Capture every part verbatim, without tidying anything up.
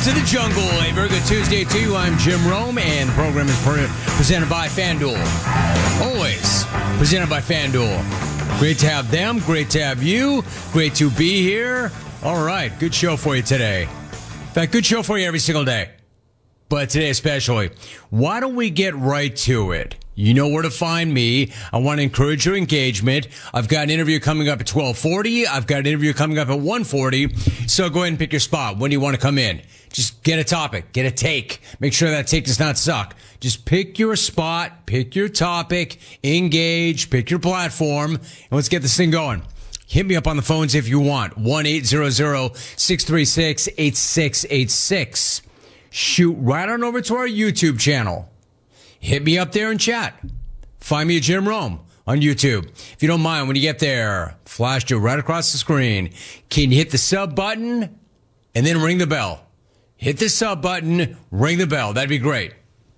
to the jungle. A very good Tuesday to you. I'm Jim Rome, and the program is pre- presented by FanDuel. Always presented by FanDuel. Great to have them. Great to have you. Great to be here. All right. Good show for you today. In fact, good show for you every single day. But today especially. Why don't we get right to it? You know where to find me. I want to encourage your engagement. I've got an interview coming up at twelve forty. I've got an interview coming up at one forty. So go ahead and pick your spot. When do you want to come in? Just get a topic. Get a take. Make sure that take does not suck. Just pick your spot. Pick your topic. Engage. Pick your platform. And let's get this thing going. Hit me up on the phones if you want. one eight hundred, six three six, eight six eight six. Shoot right on over to our YouTube channel. Hit me up there and chat. Find me at Jim Rome on YouTube. If you don't mind, when you get there, flash you right across the screen. Can you hit the sub button and then ring the bell? Hit the sub button, ring the bell. That'd be great.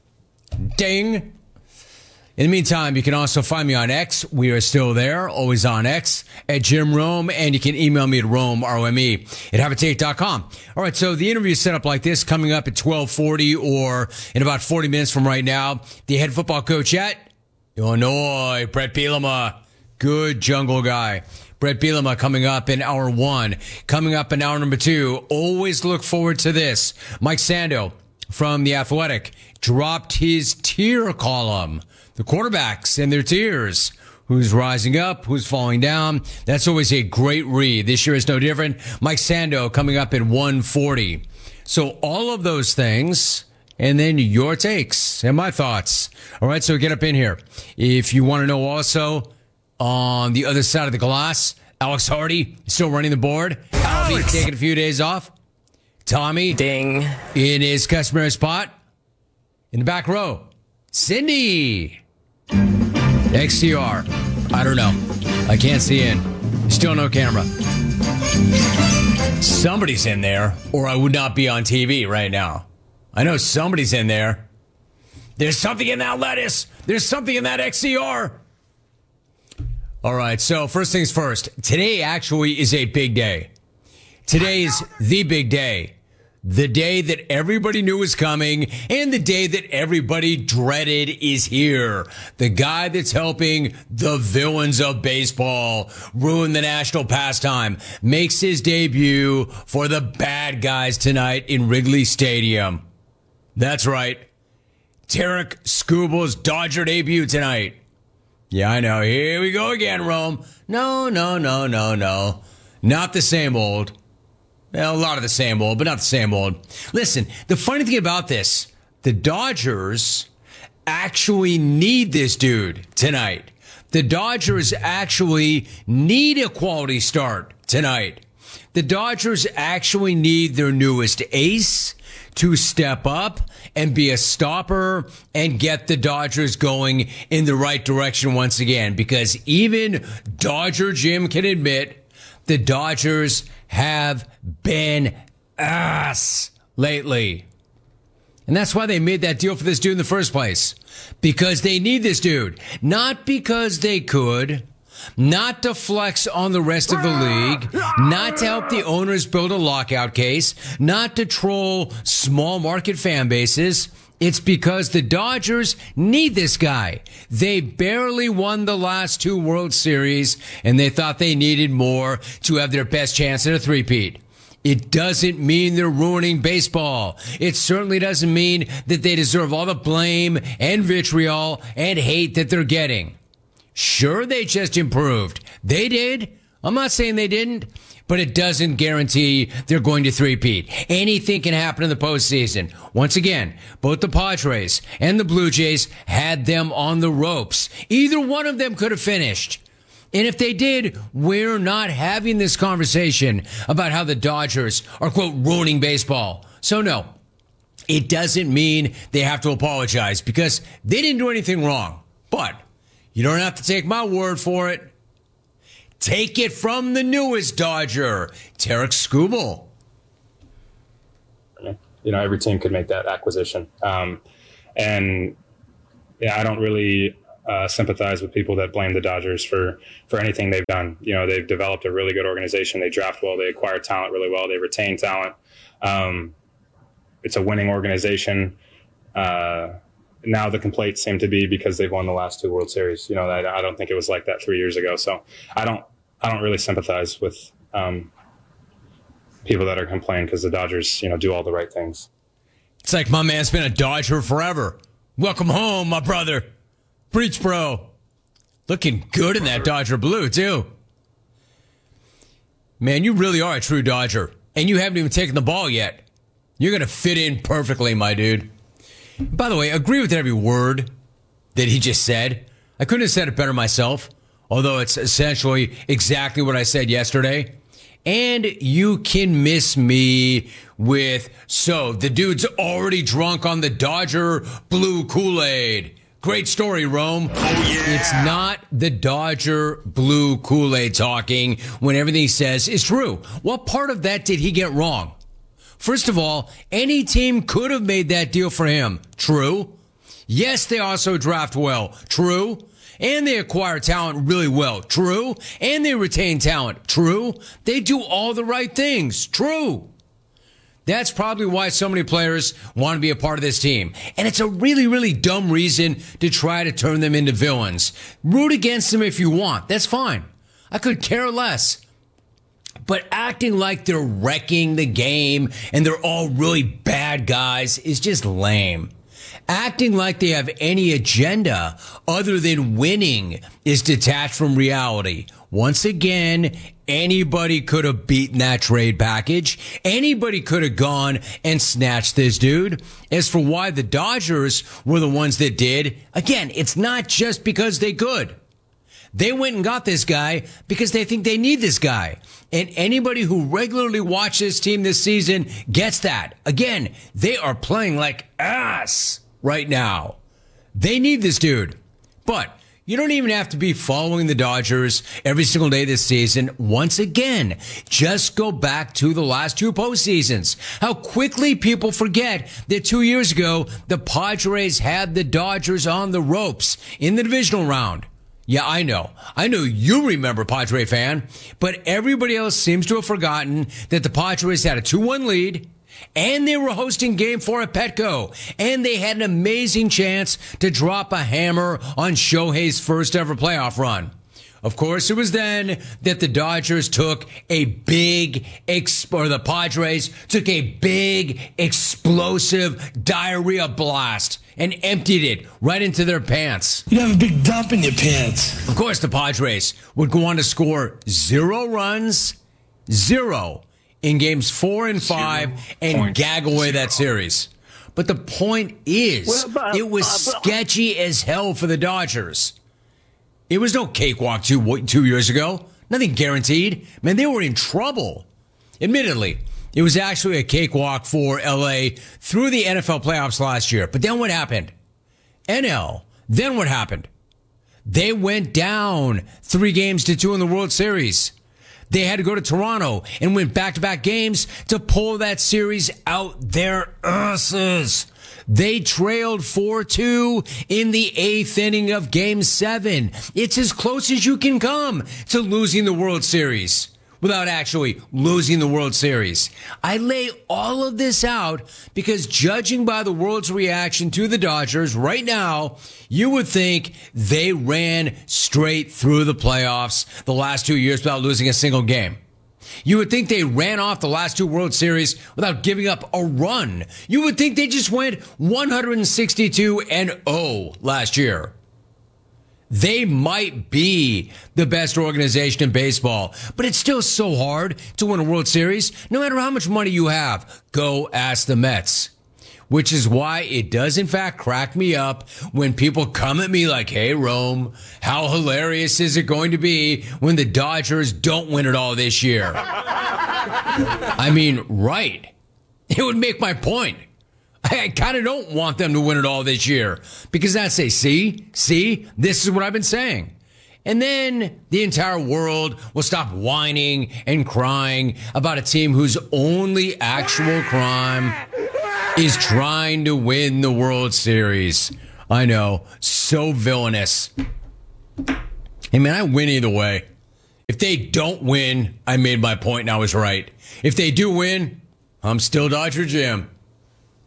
Ding. In the meantime, you can also find me on X. We are still there, always on X, at Jim Rome, and you can email me at Rome, R O M E, at habitate dot com. All right, so the interview is set up like this, coming up at twelve forty or in about forty minutes from right now. The head football coach at Illinois, Bret Bielema. Good jungle guy. Bret Bielema coming up in hour one. Coming up in hour number two. Always look forward to this. Mike Sando from The Athletic dropped his tier column. The quarterbacks and their tiers. Who's rising up? Who's falling down? That's always a great read. This year is no different. Mike Sando coming up in one forty. So all of those things, and then your takes and my thoughts. All right, so get up in here. If you want to know also, on the other side of the glass, Alex Hardy still running the board. Albie taking a few days off. Tommy. Ding. In his customary spot. In the back row. Cindy. X T R. I don't know. I can't see in. Still no camera. Somebody's in there, or I would not be on T V right now. I know somebody's in there. There's something in that lettuce. There's something in that X T R. All right, so first things first. Today actually is a big day. Today's the big day. The day that everybody knew was coming and the day that everybody dreaded is here. The guy that's helping the villains of baseball ruin the national pastime makes his debut for the bad guys tonight in Wrigley Stadium. That's right. Tarik Skubal's Dodger debut tonight. Yeah, I know. Here we go again, Rome. No, no, no, no, no. Not the same old. Well, a lot of the same old, but not the same old. Listen, the funny thing about this, the Dodgers actually need this dude tonight. The Dodgers actually need a quality start tonight. The Dodgers actually need their newest ace to step up and be a stopper and get the Dodgers going in the right direction once again. Because even Dodger Jim can admit the Dodgers have been ass lately. And that's why they made that deal for this dude in the first place. Because they need this dude. Not because they could. Not to flex on the rest of the league. Not to help the owners build a lockout case. Not to troll small market fan bases. It's because the Dodgers need this guy. They barely won the last two World Series, and they thought they needed more to have their best chance at a three-peat. It doesn't mean they're ruining baseball. It certainly doesn't mean that they deserve all the blame and vitriol and hate that they're getting. Sure, they just improved. They did. I'm not saying they didn't. But it doesn't guarantee they're going to three-peat. Anything can happen in the postseason. Once again, both the Padres and the Blue Jays had them on the ropes. Either one of them could have finished. And if they did, we're not having this conversation about how the Dodgers are, quote, ruining baseball. So no, it doesn't mean they have to apologize because they didn't do anything wrong. But you don't have to take my word for it. Take it from the newest Dodger, Tarik Skubal. You know, every team could make that acquisition. Um, and, yeah, I don't really uh, sympathize with people that blame the Dodgers for, for anything they've done. You know, they've developed a really good organization. They draft well. They acquire talent really well. They retain talent. Um, it's a winning organization. Uh, now the complaints seem to be because they've won the last two World Series. You know, I, I don't think it was like that three years ago. So I don't, I don't really sympathize with um, people that are complaining because the Dodgers, you know, do all the right things. It's like my man's been a Dodger forever. Welcome home, my brother. Preach, bro. Looking good in that Dodger blue, too. Man, you really are a true Dodger. And you haven't even taken the ball yet. You're going to fit in perfectly, my dude. By the way, agree with every word that he just said. I couldn't have said it better myself, although it's essentially exactly what I said yesterday. And you can miss me with, so the dude's already drunk on the Dodger blue Kool-Aid. Great story, Rome. Oh, yeah. It's not the Dodger blue Kool-Aid talking when everything he says is true. What part of that did he get wrong? First of all, any team could have made that deal for him. True. Yes, they also draft well. True. And they acquire talent really well. True. And they retain talent. True. They do all the right things. True. That's probably why so many players want to be a part of this team. And it's a really, really dumb reason to try to turn them into villains. Root against them if you want. That's fine. I could care less. But acting like they're wrecking the game and they're all really bad guys is just lame. Acting like they have any agenda other than winning is detached from reality. Once again, anybody could have beaten that trade package. Anybody could have gone and snatched this dude. As for why the Dodgers were the ones that did, again, it's not just because they could. They went and got this guy because they think they need this guy. And anybody who regularly watches this team this season gets that. Again, they are playing like ass right now. They need this dude. But you don't even have to be following the Dodgers every single day this season. Once again, just go back to the last two postseasons. How quickly people forget that two years ago, the Padres had the Dodgers on the ropes in the divisional round. Yeah, I know. I know you remember, Padre fan, but everybody else seems to have forgotten that the Padres had a two one lead, and they were hosting Game four at Petco, and they had an amazing chance to drop a hammer on Shohei's first ever playoff run. Of course, it was then that the Dodgers took a big, exp- or the Padres took a big, explosive diarrhea blast and emptied it right into their pants. You have a big dump in your pants. Of course, the Padres would go on to score zero runs, zero, in games four and five, zero and gag away zero. That series. But the point is, well, but, it was uh, but, sketchy as hell for the Dodgers. It was no cakewalk two, two years ago. Nothing guaranteed. Man, they were in trouble. Admittedly, it was actually a cakewalk for L A through the N F L playoffs last year. But then what happened? N L. Then what happened? They went down three games to two in the World Series. They had to go to Toronto and win back-to-back games to pull that series out their asses. They trailed four two in the eighth inning of Game seven. It's as close as you can come to losing the World Series without actually losing the World Series. I lay all of this out because judging by the world's reaction to the Dodgers right now, you would think they ran straight through the playoffs the last two years without losing a single game. You would think they ran off the last two World Series without giving up a run. You would think they just went one sixty-two and oh last year. They might be the best organization in baseball, but it's still so hard to win a World Series, no matter how much money you have. Go ask the Mets. Which is why it does, in fact, crack me up when people come at me like, hey, Rome, how hilarious is it going to be when the Dodgers don't win it all this year? I mean, right. It would make my point. I, I kind of don't want them to win it all this year because I'd say, see, see, this is what I've been saying. And then the entire world will stop whining and crying about a team whose only actual crime is trying to win the World Series. I know, so villainous. Hey, man, I win either way. If they don't win, I made my point and I was right. If they do win, I'm still Dodger Jim.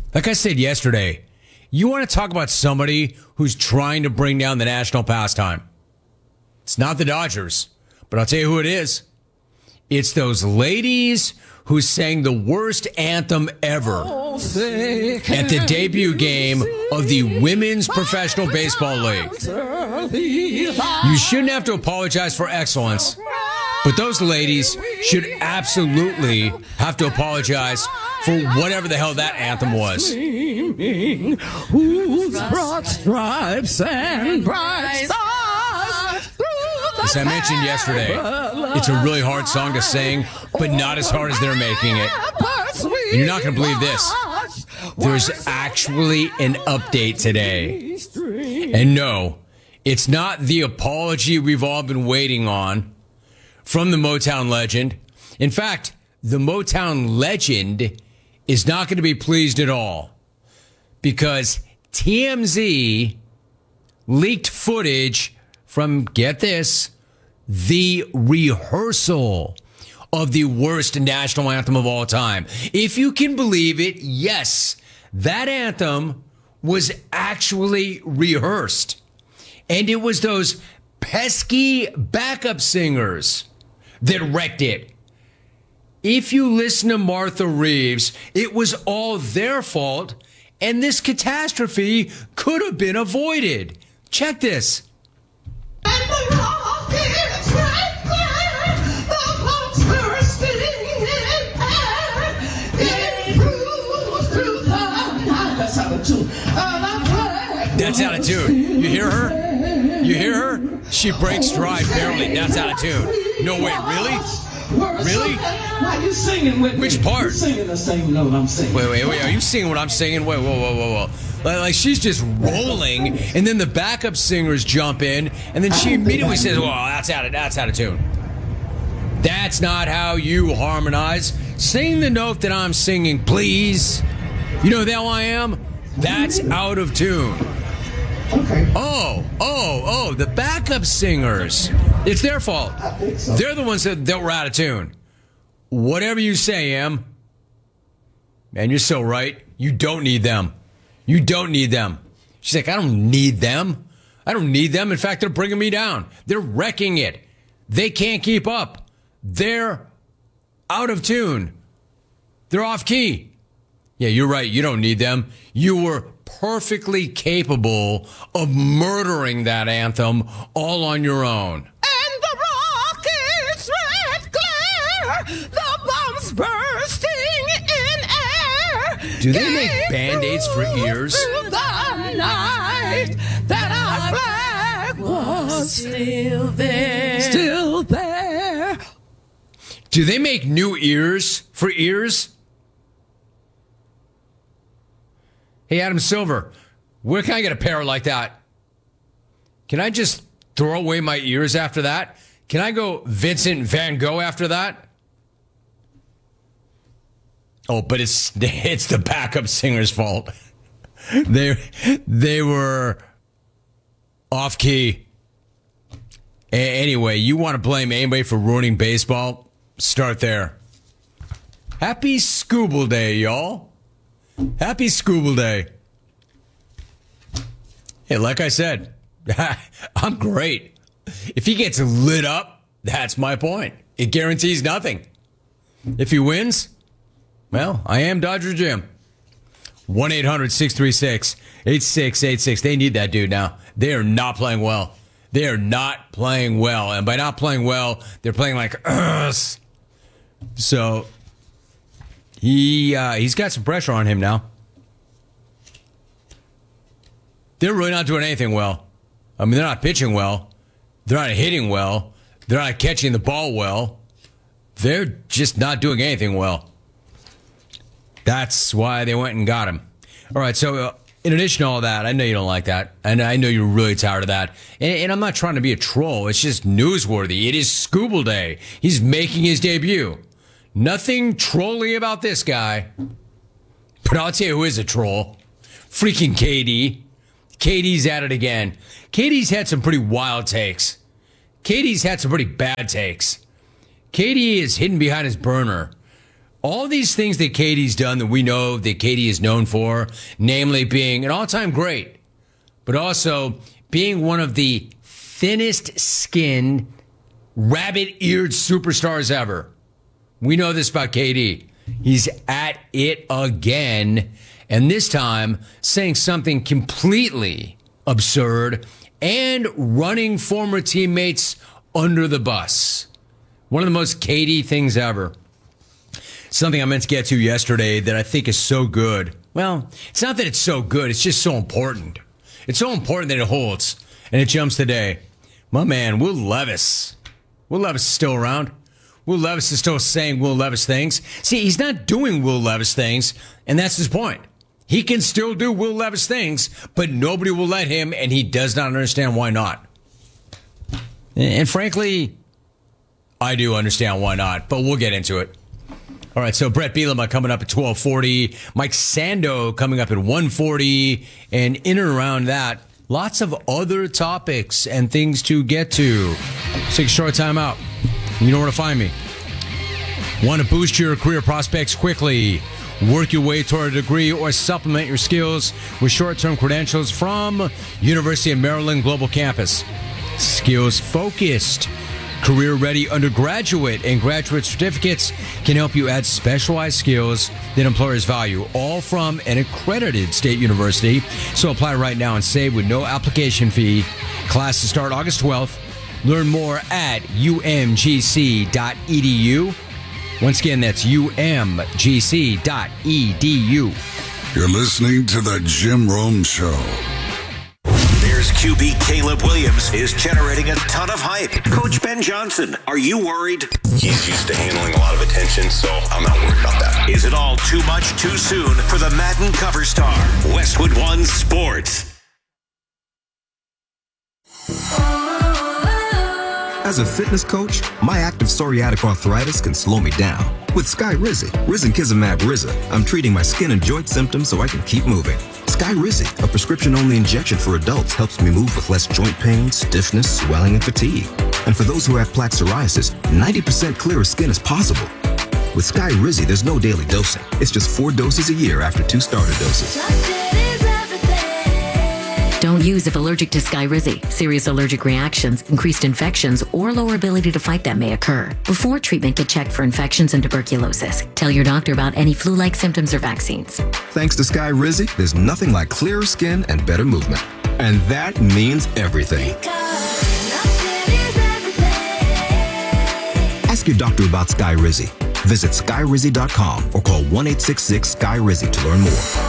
Like I said yesterday, you want to talk about somebody who's trying to bring down the national pastime. It's not the Dodgers, but I'll tell you who it is. It's those ladies who sang the worst anthem ever at the debut game of the Women's Professional Baseball League. You shouldn't have to apologize for excellence, but those ladies should absolutely have to apologize for whatever the hell that anthem was. Who's brought stripes and bright stars. As I mentioned yesterday, it's a really hard song to sing, but not as hard as they're making it. And you're not going to believe this. There's actually an update today. And no, it's not the apology we've all been waiting on from the Motown legend. In fact, the Motown legend is not going to be pleased at all because T M Z leaked footage from, get this, the rehearsal of the worst national anthem of all time. If you can believe it, yes, that anthem was actually rehearsed. And it was those pesky backup singers that wrecked it. If you listen to Martha Reeves, it was all their fault, and this catastrophe could have been avoided. Check this. And the rocket's right there, the bombs bursting in air, it cruised through the night. That's out of tune. That's out of tune. You hear her? You hear her? She breaks stride barely. That's out of tune. No way, really? Really? Why are you singing with me? Which part? You're singing the same note I'm singing. Wait, wait, wait. Are you singing what I'm singing? Wait, whoa, whoa, whoa, whoa. Like, like she's just rolling, and then the backup singers jump in, and then she immediately says, well, that's out of, that's out of tune. That's not how you harmonize. Sing the note that I'm singing, please. You know who the hell I am? That's out of tune. Okay. Oh, oh, oh, the backup singers. It's their fault. So. They're the ones that, that were out of tune. Whatever you say, Em. Man, you're so right. You don't need them. You don't need them. She's like, I don't need them. I don't need them. In fact, they're bringing me down. They're wrecking it. They can't keep up. They're out of tune. They're off key. Yeah, you're right. You don't need them. You were perfectly capable of murdering that anthem all on your own. And the rocket's red glare, the bombs bursting in air. Do they make Band-Aids for ears? Through the night that our flag was still there. Still there. Do they make new ears for ears? Hey, Adam Silver, where can I get a pair like that? Can I just throw away my ears after that? Can I go Vincent Van Gogh after that? Oh, but it's it's the backup singer's fault. They they were off key. A- anyway, you want to blame anybody for ruining baseball? Start there. Happy Scooble Day, y'all. Happy Scooble Day. Hey, like I said, I'm great. If he gets lit up, that's my point. It guarantees nothing. If he wins, well, I am Dodger Jim. one eight hundred six three six eight six eight six. They need that dude now. They are not playing well. They are not playing well. And by not playing well, they're playing like us. So he uh, he's got some pressure on him now. They're really not doing anything well. I mean, they're not pitching well. They're not hitting well. They're not catching the ball well. They're just not doing anything well. That's why they went and got him. All right, so uh, in addition to all that, I know you don't like that. And I know you're really tired of that. And, and I'm not trying to be a troll. It's just newsworthy. It is Scooble Day. He's making his debut. Nothing trolly about this guy. But I'll tell you who is a troll. Freaking K D. K D's at it again. K D's had some pretty wild takes. K D's had some pretty bad takes. K D is hidden behind his burner. all these things that Katie's done that we know that Katie is known for, namely being an all-time great, but also being one of the thinnest skinned, rabbit-eared superstars ever. We know this about K D. He's at it again, and this time saying something completely absurd and running former teammates under the bus. One of the most K D things ever. Something I meant to get to yesterday that I think is so good. Well, it's not that it's so good, it's just so important. It's so important that it holds, and it jumps today. My man, Will Levis. Will Levis is still around. Will Levis is still saying Will Levis things. See, he's not doing Will Levis things, and that's his point. He can still do Will Levis things, but nobody will let him, and he does not understand why not. And frankly, I do understand why not, but we'll get into it. All right, so Brett Bielema coming up at twelve forty. Mike Sando coming up at one forty. And in and around that, lots of other topics and things to get to. Let's take a short time out. You know where to find me. Want to boost your career prospects quickly? Work your way toward a degree or supplement your skills with short-term credentials from University of Maryland Global Campus. Skills-focused, career-ready undergraduate and graduate certificates can help you add specialized skills that employers value, all from an accredited state university. So apply right now and save with no application fee. Classes start August twelfth. Learn more at u m g c dot e d u. Once again, that's u m g c dot e d u. You're listening to The Jim Rome Show. Bears Q B Caleb Williams is generating a ton of hype. Coach Ben Johnson, are you worried? He's used to handling a lot of attention, so I'm not worried about that. Is it all too much too soon for the Madden cover star? Westwood One Sports. As a fitness coach, my active psoriatic arthritis can slow me down. With Skyrizi, Risankizumab Riza, I'm treating my skin and joint symptoms so I can keep moving. Skyrizi, a prescription-only injection for adults, helps me move with less joint pain, stiffness, swelling, and fatigue. And for those who have plaque psoriasis, ninety percent clearer skin is possible. With Skyrizi, there's no daily dosing. It's just four doses a year after two starter doses. Don't use if allergic to Skyrizi. Serious allergic reactions, increased infections, or lower ability to fight them may occur. Before treatment, get checked for infections and tuberculosis. Tell your doctor about any flu-like symptoms or vaccines. Thanks to Skyrizi, there's nothing like clearer skin and better movement. And that means everything. Ask your doctor about Skyrizi. Visit Skyrizi dot com or call one eight six six Skyrizi to learn more.